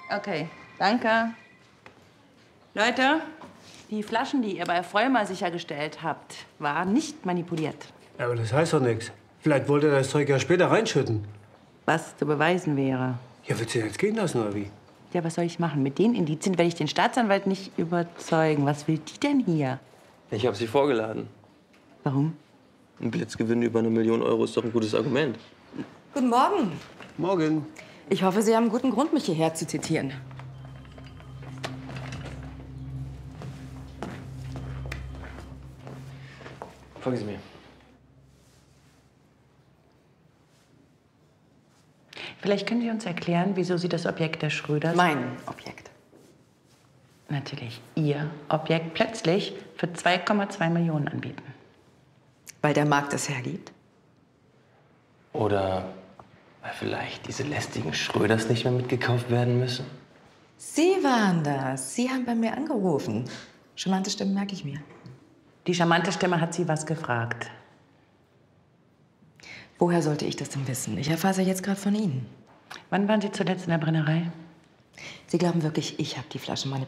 Okay, danke. Leute, die Flaschen, die ihr bei Vollmer sichergestellt habt, waren nicht manipuliert. Ja, aber das heißt doch nichts. Vielleicht wollte er das Zeug ja später reinschütten. Was zu beweisen wäre. Ja, willst du ihn jetzt gehen lassen, oder wie? Ja, was soll ich machen? Mit den Indizien werde ich den Staatsanwalt nicht überzeugen. Was will die denn hier? Ich habe sie vorgeladen. Warum? Ein Blitzgewinn über 1 Million Euro ist doch ein gutes Argument. Guten Morgen. Morgen. Ich hoffe, Sie haben einen guten Grund, mich hierher zu zitieren. Folgen Sie mir. Vielleicht können Sie uns erklären, wieso Sie das Objekt der Schröders... Mein Objekt. Natürlich, Ihr Objekt plötzlich für 2,2 Millionen anbieten. Weil der Markt es hergibt. Oder weil vielleicht diese lästigen Schröders nicht mehr mitgekauft werden müssen? Sie waren das. Sie haben bei mir angerufen. Charmante Stimme merke ich mir. Die charmante Stimme hat Sie was gefragt. Woher sollte ich das denn wissen? Ich erfahre es ja jetzt gerade von Ihnen. Wann waren Sie zuletzt in der Brennerei? Sie glauben wirklich, ich habe die Flasche manipuliert?